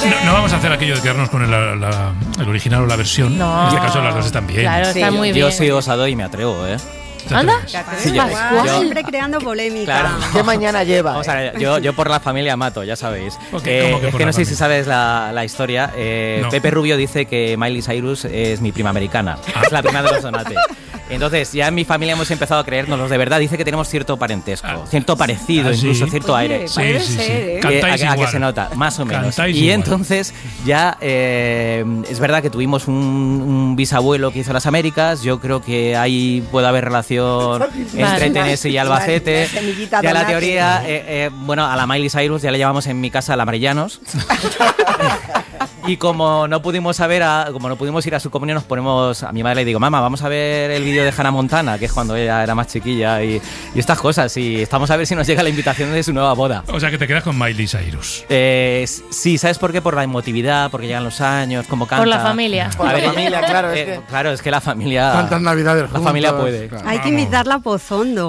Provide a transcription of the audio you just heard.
No vamos a hacer aquello de quedarnos con el original o la versión. No. En este caso las dos están bien. Claro, está muy bien. Yo sí os doy y me atrevo, ¿eh? ¿Anda? Sí, Siempre creando polémica. Claro. ¿Qué mañana lleva? Vamos a ver, yo por la familia mato, ya sabéis. Okay, ¿cómo que es por que la no sé si familia? sabes la historia. No. Pepe Rubio dice que Miley Cyrus es mi prima americana. Es la prima de los Donate. Entonces, ya en mi familia hemos empezado a creérnoslos de verdad. Dice que tenemos cierto parentesco, cierto parecido, incluso ¿sí? cierto aire. Sí, sí, sí. Cantáis a que igual. se nota, más o menos. Cantáis Y igual. entonces ya es verdad que tuvimos un bisabuelo que hizo las Américas. Yo creo que ahí puede haber relación entre Tennessee y Albacete. La semillita Ya la Donate. teoría, bueno, a la Miley Cyrus ya le llamamos en mi casa la Marellanos. Y como no pudimos ir a su comunión, nos ponemos, a mi madre le digo, mamá, vamos a ver el vídeo de Hannah Montana, que es cuando ella era más chiquilla, y estas cosas, y estamos a ver si nos llega la invitación de su nueva boda. O sea que te quedas con Miley Cyrus. Sí, ¿sabes por qué? Por la emotividad, porque llegan los años, cómo canta. Por la familia. Por la familia, claro, es que- Claro, es que la familia... Tantas navidades La familia juntos, puede. claro. Hay que invitarla a Pozondo.